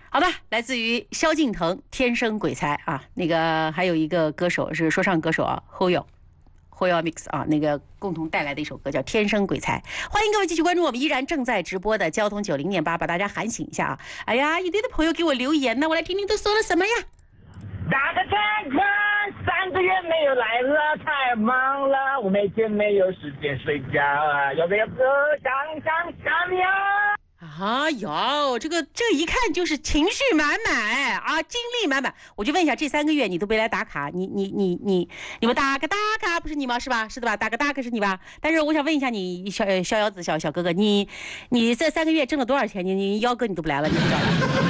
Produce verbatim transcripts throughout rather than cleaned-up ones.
好吧，来自于萧敬腾《天生鬼才》啊，那个还有一个歌手是说唱歌手啊 ，Hoyo Hoyo Mix 啊，那个共同带来的一首歌叫《天生鬼才》。欢迎各位继续关注我们依然正在直播的交通九零点八，把大家喊醒一下啊！哎呀，一堆的朋友给我留言呢，我来听听都说了什么呀？ 打个战款，三个月没有来了，太忙了，我每天没有时间睡觉啊，要不要喝香香香呀？ 啊哟，这个这个一看就是情绪满满啊，精力满满。我就问一下，这三个月你都没来打卡，你你你你你们打个打卡不是你吗？是吧？是的吧？打个打卡是你吧？但是我想问一下你，小逍遥子小小哥哥，你你这三个月挣了多少钱？你你幺哥你都不来了，你不知道？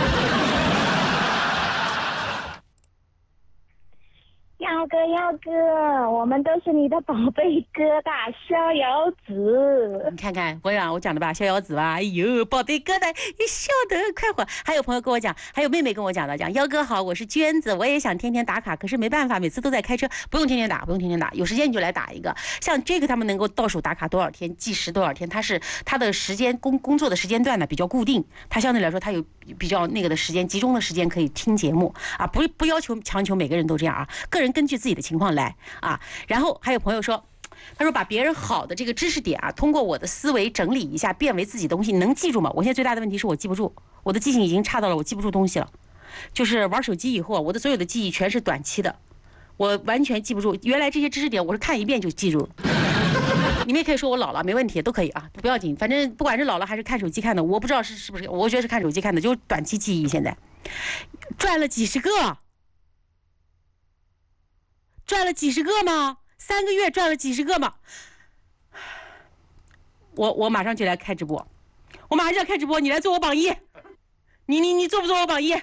耀哥，耀哥，我们都是你的宝贝疙瘩逍遥子。 你看看我讲我讲的吧，逍遥子吧，哎呦，宝贝疙瘩，你笑得快活。还有朋友跟我讲，还有妹妹跟我讲的，讲幺哥好，我是娟子，我也想天天打卡，可是没办法，每次都在开车，不用天天打，不用天天打，有时间你就来打一个。像这个他们能够倒数打卡多少天，计时多少天，他是他的时间工工作的时间段呢比较固定，他相对来说他有比较那个的时间，集中的时间可以听节目啊，不不要求强求每个人都这样啊，个人根据自己的情况来啊。然后还有朋友说，他说把别人好的这个知识点啊，通过我的思维整理一下，变为自己的东西，能记住吗？我现在最大的问题是我记不住，我的记性已经差到了我记不住东西了。就是玩手机以后，我的所有的记忆全是短期的，我完全记不住。原来这些知识点我是看一遍就记住了。你们也可以说我老了，没问题，都可以啊，不要紧。反正不管是老了还是看手机看的，我不知道是是不是，我觉得是看手机看的，就是短期记忆。现在赚了几十个。赚了几十个吗？三个月赚了几十个吗？我我马上就来开直播，我马上就要开直播，你来做我榜一，你你你做不做我榜一？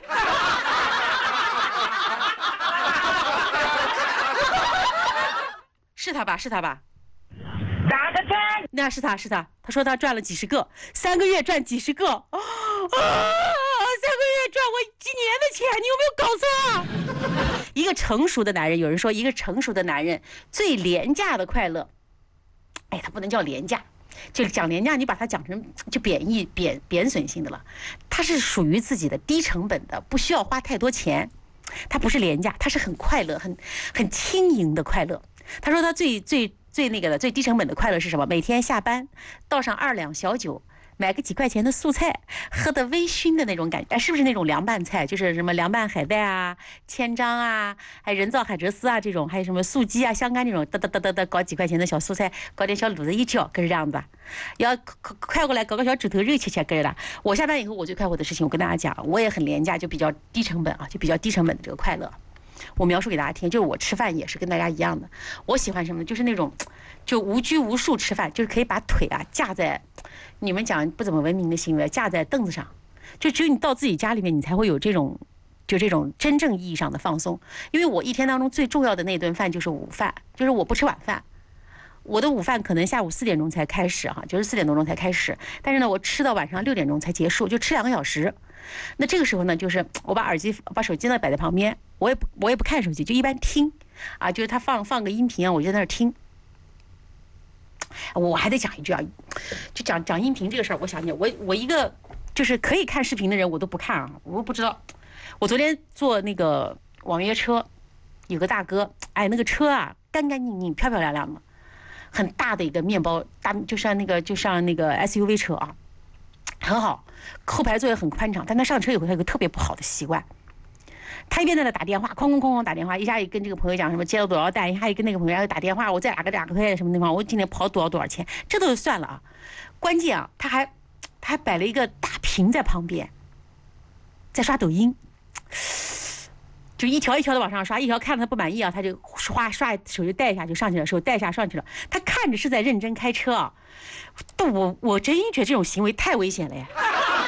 是他吧？是他吧？ 打个战， 那是他是他，他说他赚了几十个，三个月赚几十个啊！三个月赚我几年的钱，你有没有搞错啊？一个成熟的男人，有人说一个成熟的男人最廉价的快乐，哎，他不能叫廉价，就讲廉价，你把它讲成就贬义、贬贬损性的了。它是属于自己的低成本的，不需要花太多钱。它不是廉价，它是很快乐、很很轻盈的快乐。他说他最最最那个的最低成本的快乐是什么？每天下班倒上二两小酒。买个几块钱的素菜，喝的微醺的那种感觉，哎，是不是那种凉拌菜？就是什么凉拌海带啊、千张啊，还有人造海蜇丝啊这种，还有什么素鸡啊、香干这种，哒哒哒哒哒，搞几块钱的小素菜，搞点小卤子一搅，跟是这样子。要快过来搞个小指头肉切切，跟着的。我下班以后我最快活的事情，我跟大家讲，我也很廉价，就比较低成本啊，就比较低成本的这个快乐。我描述给大家听，就是我吃饭也是跟大家一样的。我喜欢什么呢？就是那种，就无拘无束吃饭，就是可以把腿啊架在，你们讲不怎么文明的行为，架在凳子上，就只有你到自己家里面，你才会有这种，就这种真正意义上的放松。因为我一天当中最重要的那顿饭就是午饭，就是我不吃晚饭。我的午饭可能下午四点钟才开始哈，就是四点多钟才开始，但是呢，我吃到晚上六点钟才结束，就吃两个小时。那这个时候呢，就是我把耳机、把手机呢摆在旁边，我也不我也不看手机，就一般听，啊，就是他放放个音频啊，我就在那儿听。我还得讲一句啊，就讲讲音频这个事儿，我想起我我一个就是可以看视频的人，我都不看啊，我不知道。我昨天坐那个网约车，有个大哥，哎，那个车啊，干干净净、漂漂亮亮的，很大的一个面包大，就像那个就像那个 S U V 车啊。很好，后排座也很宽敞，但他上车以后，他有个特别不好的习惯，他一边在那打电话，哐哐哐哐打电话，一下也跟这个朋友讲什么接了多少单，一下也跟那个朋友打电话，我再打个两个块什么地方，我今天跑多少多少钱，这都就算了啊。关键啊，他还他还摆了一个大屏在旁边，在刷抖音，就一条一条的往上刷，一条看了他不满意啊，他就刷刷手就带一下就上去了，手带一下上去了，他看着是在认真开车啊。但我我真觉得这种行为太危险了呀！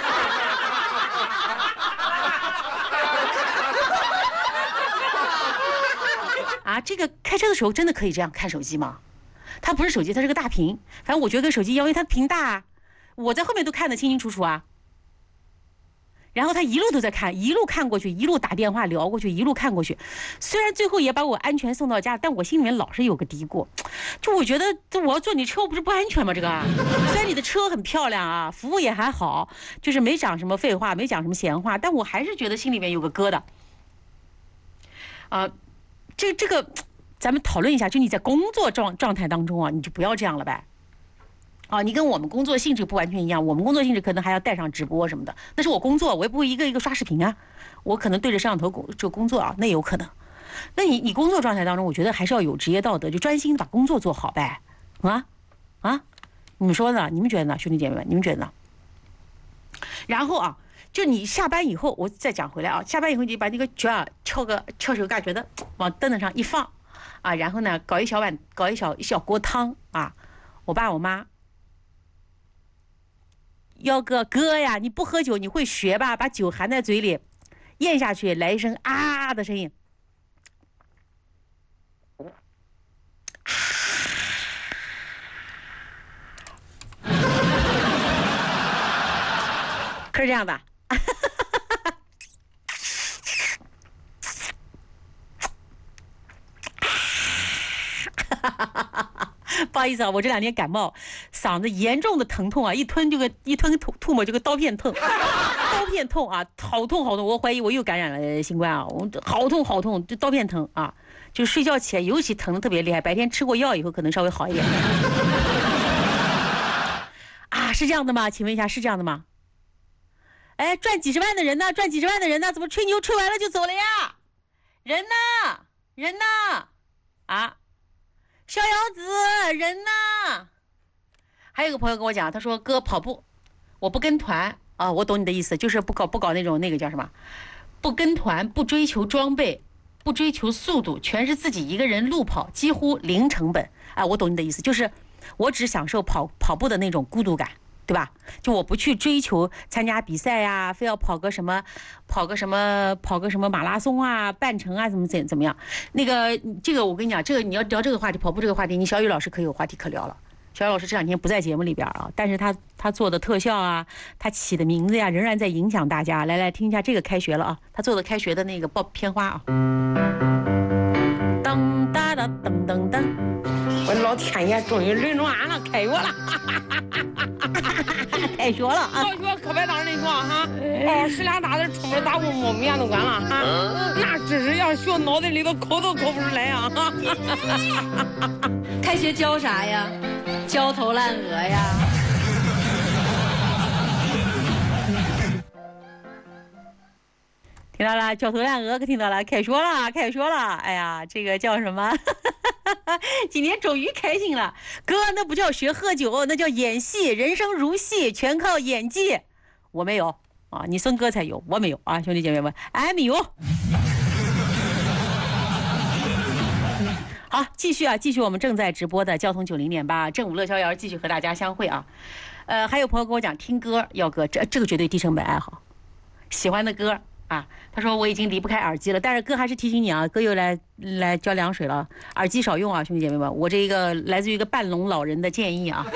啊，这个开车的时候真的可以这样看手机吗？它不是手机，它是个大屏，反正我觉得跟手机一样，因为它屏大，我在后面都看得清清楚楚啊。 然后他一路都在看，一路看过去，一路打电话聊过去，一路看过去。虽然最后也把我安全送到家，但我心里面老是有个嘀咕，就我觉得我要坐你车，不是不安全吗？这个虽然你的车很漂亮啊，服务也还好，就是没讲什么废话，没讲什么闲话，但我还是觉得心里面有个疙瘩。啊、呃，这这个，咱们讨论一下，就你在工作状状态当中啊，你就不要这样了呗。啊，你跟我们工作性质不完全一样，我们工作性质可能还要带上直播什么的，那是我工作，我也不会一个一个刷视频啊，我可能对着摄像头工就工作啊，那有可能。那你你工作状态当中，我觉得还是要有职业道德，就专心把工作做好呗，啊啊，你们说呢？你们觉得呢，兄弟姐妹们？你们觉得呢？然后啊，就你下班以后，我再讲回来啊，下班以后你把那个脚啊翘个翘手嘎觉得往凳子上一放，啊，然后呢搞一小碗搞一小一小锅汤啊，我爸我妈。要个哥呀，你不喝酒你会学吧？把酒含在嘴里，咽下去，来一声啊的声音。可是这样的。不好意思啊，我这两天感冒，嗓子严重的疼痛啊，一吞就个一吞吐吐沫就个刀片痛，刀片痛啊，好痛好痛！我怀疑我又感染了新冠啊，我好痛好痛，就刀片疼啊，就是睡觉起来尤其疼的特别厉害，白天吃过药以后可能稍微好一点。啊，是这样的吗？请问一下，是这样的吗？哎，赚几十万的人呢？赚几十万的人呢？怎么吹牛吹完了就走了呀？人呢？人呢？啊？逍遥子，人呢？还有个朋友跟我讲，他说哥跑步，我不跟团啊，我懂你的意思，就是不搞不搞那种那个叫什么，不跟团，不追求装备，不追求速度，全是自己一个人路跑，几乎零成本。啊，我懂你的意思，就是我只享受跑跑步的那种孤独感。对吧？就我不去追求参加比赛呀、啊，非要跑个什么，跑个什么，跑个什么马拉松啊、半程啊，怎么怎怎么样？那个这个我跟你讲，这个你要聊这个话题，跑步这个话题，你小雨老师可以有话题可聊了。小雨老师这两天不在节目里边啊，但是他他做的特效啊，他起的名字呀，仍然在影响大家。来来听一下这个开学了啊，他做的开学的那个报片花啊。噔哒哒噔噔噔，我的老天爷，终于轮着俺了，开学了。开学了啊！ 小学可别当人说哈，哦，十两大子出门打不摸面都管了哈，那知识要学脑袋里头抠都抠不出来啊！ 开学教啥呀？焦头烂额呀！ 听到了，焦头烂额，可听到了，开学了，开学了！哎呀，这个叫什么？今天终于开心了，哥，那不叫学喝酒，那叫演戏，人生如戏，全靠演技。我没有啊，你孙哥才有，我没有啊，兄弟姐妹们，俺没有。好，继续啊，继续我们正在直播的交通九零点八正午乐逍遥，继续和大家相会啊。呃，还有朋友跟我讲听歌，耀哥，这这个绝对低成本爱好，喜欢的歌。啊，他说我已经离不开耳机了，但是哥还是提醒你啊，哥又来来浇凉水了，耳机少用啊，兄弟姐妹们，我这一个来自于一个半聋老人的建议啊。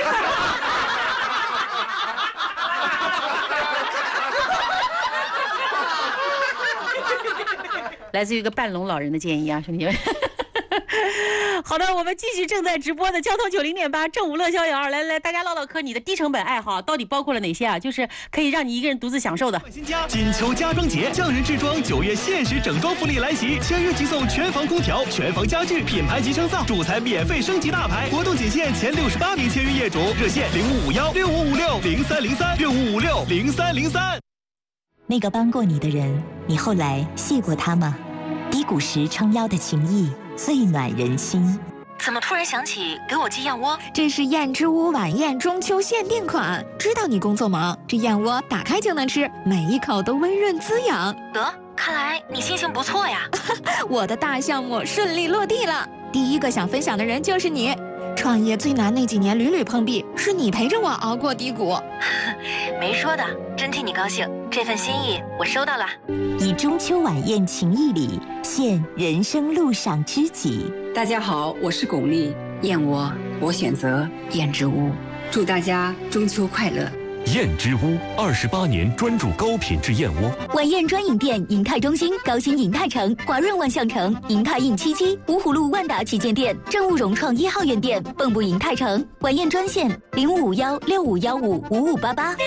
来自于一个半聋老人的建议啊，兄弟们。好的，我们继续正在直播的交通九零点八正午乐逍遥，来来，大家唠唠嗑，你的低成本爱好到底包括了哪些啊？就是可以让你一个人独自享受的。 新家金秋家装节，匠人制装九月限时整装福利来袭，签约即送全房空调、全房家具、品牌集成灶，主材免费升级大牌，活动仅限前六十八名签约业主，热线零五五幺六五五六零三零三六五五六零三零三。 那个帮过你的人，你后来谢过他吗？低谷时撑腰的情谊最暖人心。 怎么突然想起给我寄燕窝？ 这是燕之屋晚宴中秋限定款，知道你工作忙，这燕窝打开就能吃，每一口都温润滋养。 得，看来你心情不错呀。 我的大项目顺利落地了，第一个想分享的人就是你。创业最难那几年屡屡碰壁，是你陪着我熬过低谷。 没说的，真替你高兴，这份心意我收到了。 以中秋晚宴情谊礼，献人生路上知己。 大家好，我是巩俐，燕窝我选择燕之屋，祝大家中秋快乐。 燕之屋，二十八年专注高品质燕窝。 晚宴专营店：银泰中心、高新银泰城、华润万象城、银泰印七七、芜湖路万达旗舰店、正务融创一号院店、蚌埠银泰城。晚宴专线：零五五幺六五幺五五五八八。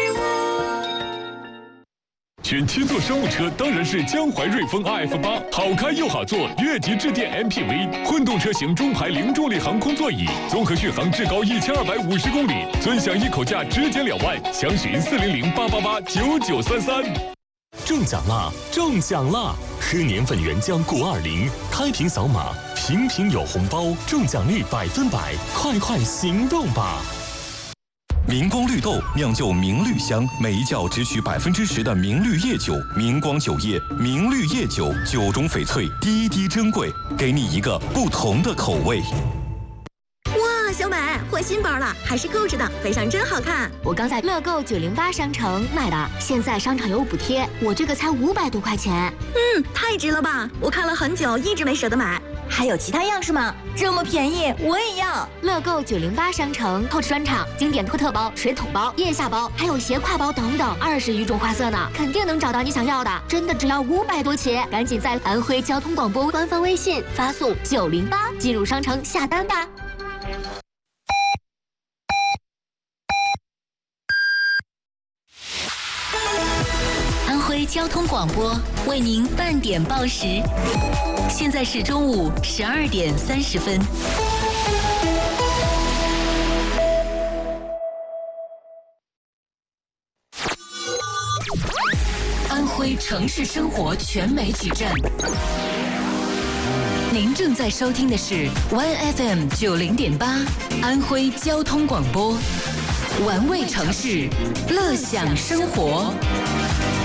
选七座商务车当然是江淮瑞风 R F 八，好开又好坐，越级致电 M P V， 混动车型中排零重力航空座椅，综合续航至高一千二百五十公里，尊享一口价直减两万，详询四零零八八八九九三三。中奖啦！中奖啦！喝年份原浆钴二零，开瓶扫码，瓶瓶有红包，中奖率百分百，快快行动吧！ 明光绿豆酿就明绿香，每一窖只取百分之十的明绿叶酒。明光酒业明绿叶酒，酒中翡翠，滴滴珍贵，给你一个不同的口味。 哇，小美换新包了，还是购置的，背上真好看。 我刚在乐购九零八商城买的，现在商场有补贴，我这个才五百多块钱。 嗯，太值了吧！我看了很久，一直没舍得买。 还有其他样式吗？这么便宜，我也要！ 乐购九零八商城 Coach 专场经典托特包、水桶包、腋下包，还有斜挎包等等，二十余种花色呢，肯定能找到你想要的。真的只要五百多起，赶紧在安徽交通广播官方微信发送九零八进入商城下单吧。 安徽交通广播为您半点报时，现在是中午十二点三十分。安徽城市生活全媒体站，您正在收听的是 Y F M 九零点八安徽交通广播，玩味城市，乐享生活。